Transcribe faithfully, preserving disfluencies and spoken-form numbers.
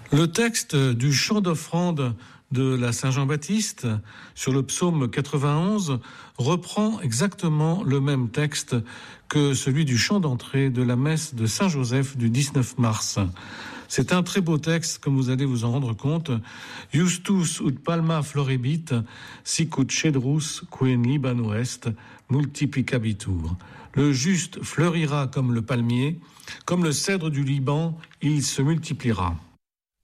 Le texte du chant d'offrande de la Saint-Jean-Baptiste sur le psaume quatre-vingt-onze reprend exactement le même texte que celui du chant d'entrée de la messe de Saint-Joseph du dix-neuf mars. C'est un très beau texte, comme vous allez vous en rendre compte. Justus ut palma florebit, sic ut cedrus qui in Libano est, multiplicabitur. Le juste fleurira comme le palmier, comme le cèdre du Liban, il se multipliera.